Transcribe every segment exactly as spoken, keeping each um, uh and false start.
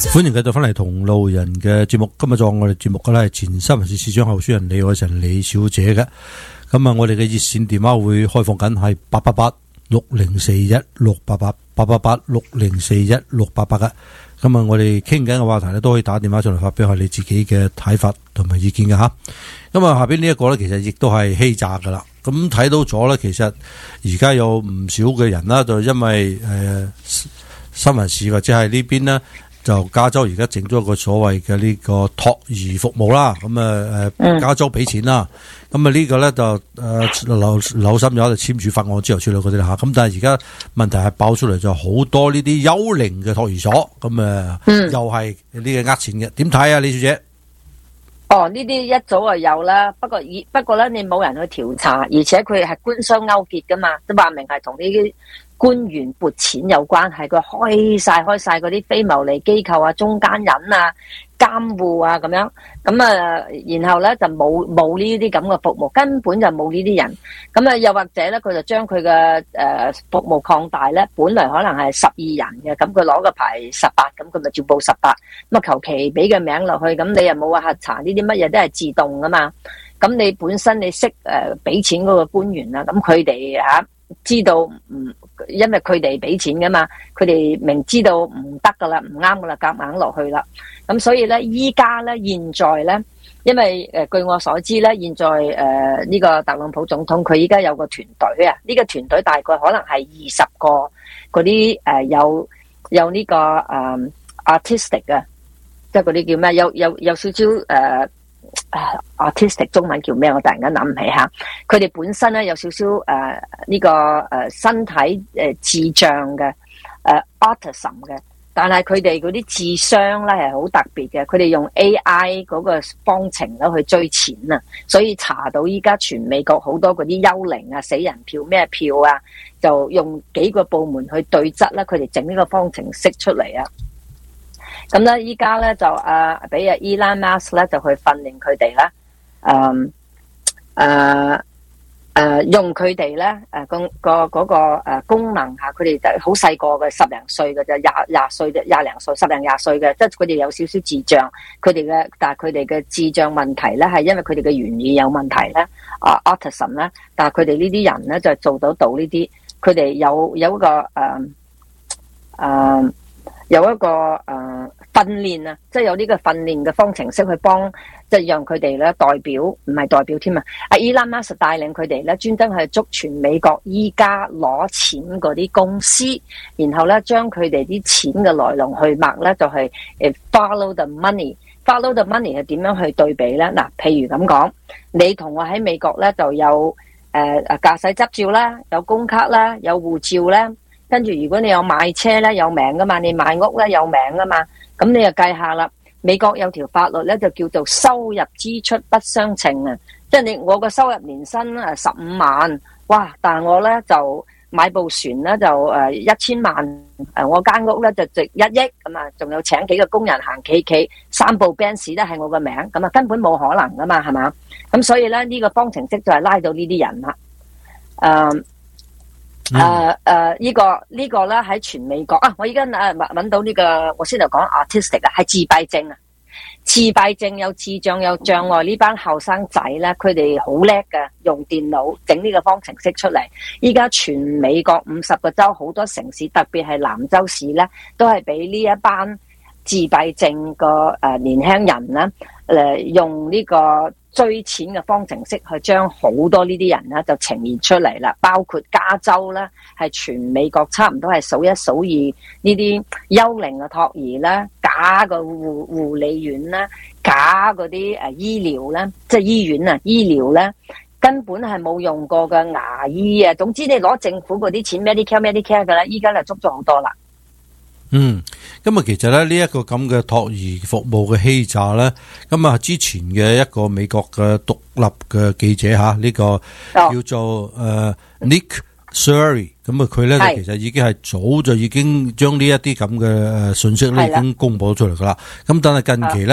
歡迎繼續翻嚟同路人嘅節目。今日做我哋節目嘅咧係前新聞司司長候選人李愛晨李小姐嘅。咁啊，我哋嘅熱線電話會開放緊係八八八六零四一六八八八八八六零四一六八八嘅。咁啊，我哋傾緊嘅話題咧都可以打電話上嚟發表下你自己嘅睇法同埋意見嘅吓。咁啊，下邊呢一個咧其實亦都係欺詐噶啦。咁睇到咗咧，其實而家有唔少嘅人啦，就因為誒、呃、新聞市或者係呢邊呢。就加州而家整咗個所謂嘅呢個託兒服務啦，咁啊誒加州俾錢啦，咁啊呢個咧就誒劉劉心友就簽署法案之後處理嗰啲啦嚇，咁但係而家問題係爆出嚟就好多呢啲幽靈嘅託兒所，咁啊、嗯、又係呢個呃錢嘅，點睇啊李小姐？ 哦，呢啲一早就有啦，不過以不過咧你冇人去調查，而且佢係官商勾結噶嘛，都話明係同呢啲官員撥錢有關係，佢開晒開晒嗰啲非牟利機構啊、中間人啊、監護啊咁樣，咁啊，然後咧就冇冇呢啲咁嘅服務，根本就冇呢啲人，咁啊又或者咧佢就將佢嘅誒服務擴大咧，本來可能係十二人嘅，咁佢攞個牌十八，咁佢咪照報十八，咁啊求其俾個名落去，咁你又冇話核查呢啲乜嘢都係自動噶嘛，咁你本身你識誒俾錢嗰個官員啦，咁佢哋吓知道唔？因為佢哋俾錢噶嘛，佢哋明知道唔得噶啦，唔啱噶啦，夾硬落去啦。咁所以咧，依家咧，現在咧，因為誒、呃、據我所知咧，現在誒呢、呃這個特朗普總統佢依家有個團隊啊，呢、這個團隊大概可能係二十個嗰啲誒有有呢、這個誒、呃、artistic 嘅，即係嗰啲叫咩？有有有少少誒。呃Uh, artistic 中文叫咩？我突然間諗唔起吓。佢哋本身咧有少少誒呢個誒、呃、身體誒、呃、智障嘅誒、呃、autism 嘅，但係佢哋嗰啲智商咧係好特別嘅。佢哋用 A I 嗰個方程咧去追錢啊，所以查到依家全美國好多嗰啲幽靈啊、死人票咩票啊，就用幾個部門去對質啦。佢哋整呢個方程式出嚟啊。咁咧，依家咧就誒，俾阿 Elon Musk 咧就去訓練佢哋啦，誒誒誒，用佢哋咧誒個個嗰個誒功能吓，佢哋就好細個嘅，十零歲嘅就廿廿歲嘅廿零歲，十零廿歲嘅，即係佢哋有少少智障，佢哋嘅但係佢哋嘅智障問題咧係因為佢哋嘅原理有問題咧，啊 autism 咧，但係佢哋呢啲人咧就做得到呢啲，佢哋有有一個誒誒。呃呃有一個誒、呃、訓練啊，即係有呢個訓練嘅方程式去幫，即係讓佢哋咧代表，唔係代表添啊！阿 Elon Musk 帶領佢哋咧，專登去捉全美國依家攞錢嗰啲公司，然後咧將佢哋啲錢嘅來龍去脈咧，就係誒 follow the money，follow the money 係點樣去對比咧？嗱，譬如咁講，你同我喺美國咧就有誒誒駕駛執照啦，有工卡啦，有護照咧。跟住，如果你有買車咧，有名噶嘛；你買屋咧，有名噶嘛。咁你就計下啦。美國有條法律咧，就叫做收入支出不相稱啊。即係你我個收入年薪誒十五萬，哇！但係我咧就買部船咧就誒一千萬，誒我間屋咧就值一億咁啊，仲有請幾個工人行企企，三部 Benz 都係我個名，咁啊根本冇可能噶嘛，係嘛？咁所以咧呢個方程式就係拉到呢啲人啦，誒。誒誒，呢、uh, uh, 這個這個呢個咧喺全美國啊！我而家誒搵到呢、這個，我先頭講 artistic 啊，係自閉症啊，自閉症有智障有障礙呢班後生仔咧，佢哋好叻㗎，用電腦整呢個方程式出嚟。依家全美國五十個州好多城市，特別係南州市咧，都係俾呢一班自閉症個誒年輕人咧誒用呢、這個。追錢嘅方程式去將好多呢啲人咧就呈現出嚟啦，包括加州咧係全美國差唔多係數一數二呢啲幽靈嘅托兒啦，假嘅護護理院啦，假嗰啲誒醫療咧，即係醫院啊醫療咧根本係冇用過嘅牙醫啊，總之你攞政府嗰啲錢 Medicare Medicare 嘅咧，依家就捉咗好多啦。 嗯，咁啊，其實咧呢一個咁嘅托兒服務嘅欺詐咧，咁啊之前嘅一個美國嘅獨立嘅記者吓，呢、這個叫做誒、呃、Nick Suri， 咁啊佢咧其實已經係早就已經將呢一啲咁嘅誒信息咧已經公布咗出嚟噶啦。咁但係近期咧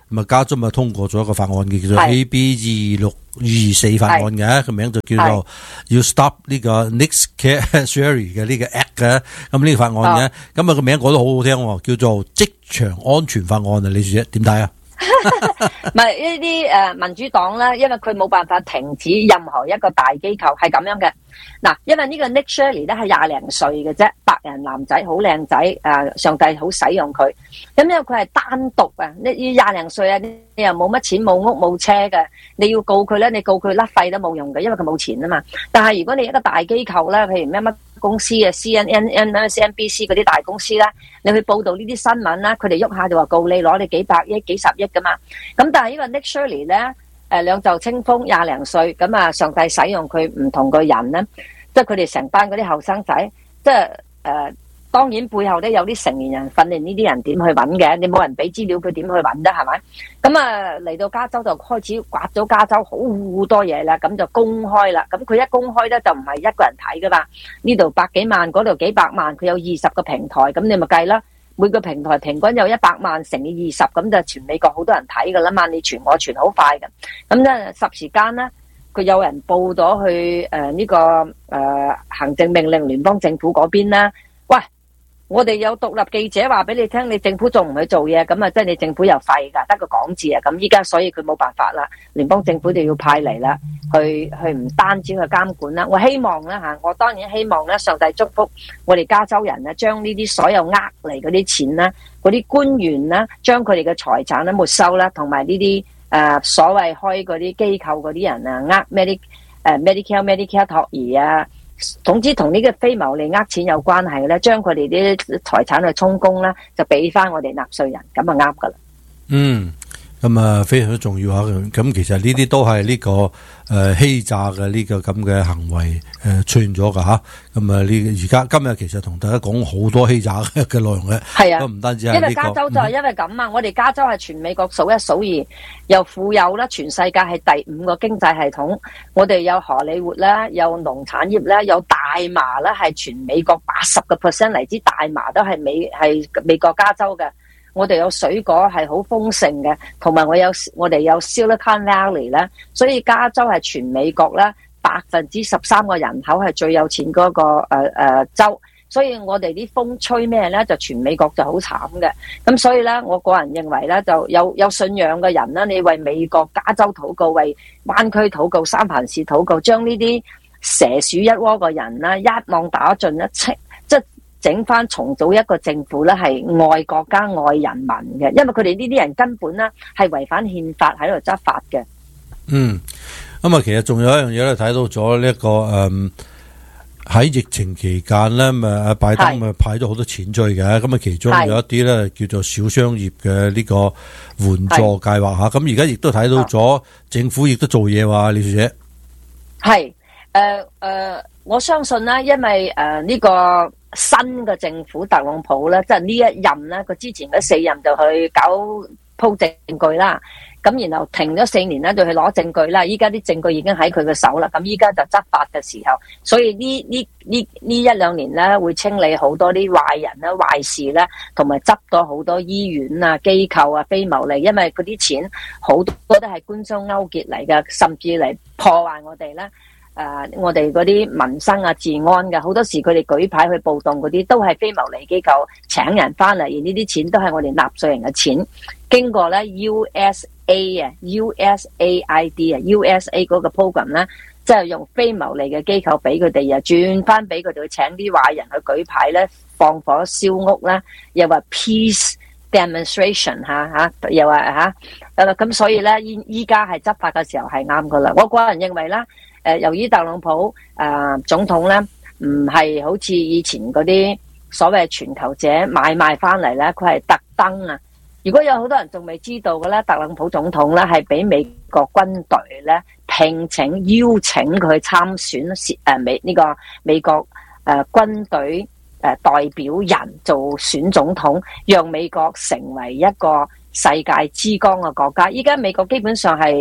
咁啊加州咪通過咗一個法案嘅，叫做 A B 二六二四法案嘅，個名就叫做要 Stop 呢個 Next Carry 嘅呢個 Act 嘅，咁呢個法案嘅，咁啊個名講得好好聽，叫做職場安全法案啊，李小姐點睇啊？ 唔係呢啲誒民主黨咧，因為佢冇辦法停止任何一個大機構係咁樣嘅。嗱，因為呢個 Nick Shirley 咧係廿零歲嘅啫，白人男仔，好靚仔，誒上帝好使用佢。咁因為佢係單獨啊，你要廿零歲啊，你又冇乜錢冇屋冇車嘅，你要告佢咧，你告佢甩肺都冇用嘅，因為佢冇錢啊嘛。但係如果你一個大機構咧，譬如咩乜公司啊 C N N 啦、C N B C 嗰啲大公司啦，你去報道呢啲新聞啦，佢哋喐下就話告你攞你幾百億、幾十億噶嘛。咁但係呢個 Nick Shirley 咧，誒兩袖清風，廿零歲，咁啊上帝使用佢唔同嘅人咧，即係佢哋成班嗰啲後生仔，即係誒當然背後咧有啲成年人訓練呢啲人點去揾嘅，你冇人俾資料佢點去揾啫，係咪？咁啊嚟到加州就開始刮咗加州好多嘢啦，咁就公開啦。咁佢一公開咧就唔係一個人睇噶嘛，呢度百幾萬，嗰度幾百萬，佢有二十個平台，咁你咪計啦。每個平台平均有一百萬乘以二十，咁就全美國好多人睇噶啦嘛，你傳我傳好快嘅。咁咧霎時間咧，佢有人報咗去誒呢、呃這個誒、呃、行政命令聯邦政府嗰邊啦。喂，我哋有獨立記者話俾你聽，你政府仲唔去做嘢，咁啊即係你政府又廢噶，得個講字啊。咁依家所以佢冇辦法啦，聯邦政府就要派嚟啦，去去唔單止去監管啦。我希望咧吓，我當然希望咧，上帝祝福我哋加州人咧，將呢啲所有呃嚟嗰啲錢啦，嗰啲官員啦，將佢哋嘅財產咧沒收啦，同埋呢啲誒所謂開嗰啲機構嗰啲人啊，呃 Medi 誒 Medicare Medicare 托兒啊。總之同呢個非牟利呃錢有關係咧，將佢哋啲財產去充公啦，就俾翻我哋納稅人，咁啊啱噶啦。嗯， 咁啊非常之重要啊！咁其實呢啲都係呢、這個誒、呃、欺詐嘅呢個咁嘅行為誒、呃、出現咗噶吓。咁啊呢而家今日其實同大家講好多欺詐嘅內容嘅， 係啊， 都唔單止係、這個、 因為加州就係因為咁啊，嗯、我哋加州係全美國數一數二，又富有啦，全世界係第五個經濟系統。我哋有荷里活啦，有農產業啦，有大麻啦，係全美國八十個 percent 嚟自大麻都係美係美國加州嘅。我哋有水果係好豐盛嘅，同埋我有我哋有 Silicon Valley 咧，所以加州係全美國咧百分之十三個人口係最有錢嗰、那個誒誒、呃呃、州，所以我哋啲風吹咩咧，就全美國就好慘嘅。咁所以咧，我個人認為咧，就有有信仰嘅人啦，你為美國加州禱告，為灣區禱告，三藩市禱告，將呢啲蛇鼠一窩嘅人啦，一網打盡一清，即係整翻重組一個政府咧，係愛國家愛人民嘅，因為佢哋呢啲人根本咧係違反憲法喺度執法嘅。 嗯，咁啊，其實仲有一樣嘢咧，睇到咗呢一個誒喺疫情期間咧，咪阿拜登咪派咗好多錢出去嘅，咁啊其中有一啲咧叫做小商業嘅呢個援助計劃吓，咁而家亦都睇到咗政府亦都做嘢話，李小姐係誒誒，我相信咧，因為誒呢、呃這個。新嘅政府特朗普咧，即係呢一任咧，佢之前嗰四任就去搞鋪證據啦，咁然後停咗四年咧，就去攞證據啦。依家啲證據已經喺佢嘅手啦，咁依家就執法嘅時候，所以呢呢呢呢一兩年咧，會清理好多啲壞人啦、壞事啦，同埋執咗好多醫院啊、機構啊、非牟利，因為嗰啲錢好多都係官商勾結嚟嘅，甚至嚟破壞我哋咧。誒、呃，我哋嗰啲民生啊、治安嘅，好多時佢哋舉牌去暴動嗰啲，都係非牟利機構請人翻嚟，而呢啲錢都係我哋納稅人嘅錢，經過咧 U S A 啊、U S A I D 啊、U S A 嗰個 program 咧，即係用非牟利嘅機構俾佢哋，又轉翻俾佢哋去請啲壞人去舉牌咧，放火燒屋啦，又話 peace demonstration 吓吓，又話吓，誒咁所以咧，依依家係執法嘅時候係啱噶啦。我個人認為咧。誒，由於特朗普誒、呃、總統咧，唔係好似以前嗰啲所謂全球者買賣翻嚟咧，佢係特登啊！如果有好多人仲未知道嘅咧，特朗普總統咧係俾美國軍隊咧聘請邀請佢參選誒美呢個美國誒、呃、軍隊誒、呃、代表人做選總統，讓美國成為一個世界之光嘅國家。依家美國基本上係。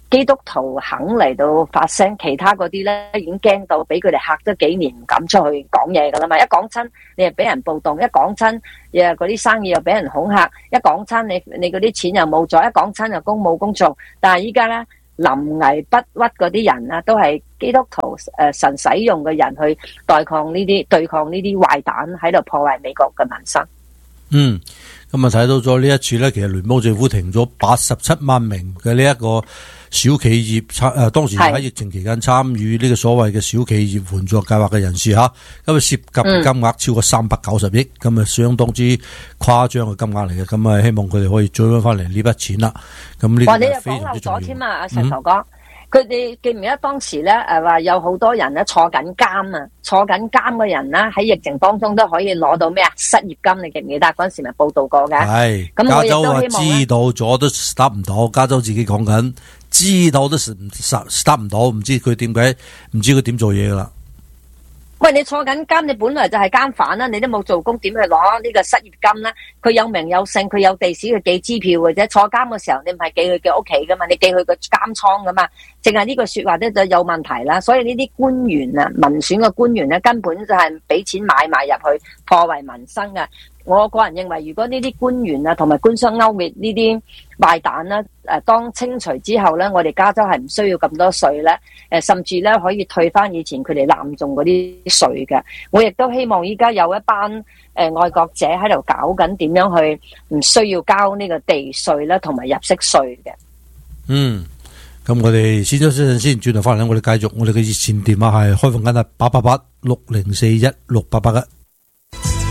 基督徒肯嚟到發聲，其他嗰啲咧已經驚到俾佢哋嚇咗幾年，唔敢出去講嘢噶啦嘛。一講親你又俾人暴動，一講親又嗰啲生意又俾人恐嚇，一講親你你嗰啲錢又冇咗，一講親又工冇工做。但係依家咧臨危不屈嗰啲人啊，都係基督徒誒、呃、神使用嘅人去對抗呢啲對抗呢啲壞蛋喺度破壞美國嘅民生。 嗯，咁啊睇到咗呢一次咧，其實聯邦政府停咗八十七萬名嘅呢一個小企業參誒，當時喺疫情期間參與呢個所謂嘅小企業援助計劃嘅人士吓，咁啊涉及金額超過三百九十億，咁啊相當之誇張嘅金額嚟嘅，咁啊希望佢哋可以追翻翻嚟呢筆錢啦。咁呢個係非常之重要。哇！你又講漏咗添啊，阿石頭哥。佢哋記唔記得當時咧誒話有好多人咧坐緊監啊，坐緊監嘅人啦喺疫情當中都可以攞到咩啊失業金，你記唔記得嗰陣時咪報道過嘅？係，咁我亦都希望咧。加州話知道咗都 stop 唔到，加州自己講緊知道都 stop 唔到，唔知佢點解，唔知佢點做嘢噶啦。喂，你坐緊監，你本來就係監犯啦，你都冇做工，點去攞呢個失業金咧？佢有名有姓，佢有地址，佢寄支票嘅啫。坐監嘅時候，你唔係寄去佢屋企噶嘛？你寄去個監倉噶嘛？淨係呢個說話咧就有問題啦。所以呢啲官員啊，民選嘅官員咧，根本就係俾錢買賣入去破壞民生嘅。我個人認為，如果呢啲官員啊同埋官商勾結呢啲壞蛋咧，誒當清除之後咧，我哋加州係唔需要咁多稅咧，誒甚至咧可以退翻以前佢哋濫種嗰啲稅嘅。我亦都希望依家有一班誒愛國者喺度搞緊點樣去唔需要交呢個地稅啦，同埋入息稅嘅。嗯，咁我哋先休息陣先，轉頭翻嚟我哋繼續，我哋嘅熱線電話係開放緊啊，八八八六零四一六八八嘅。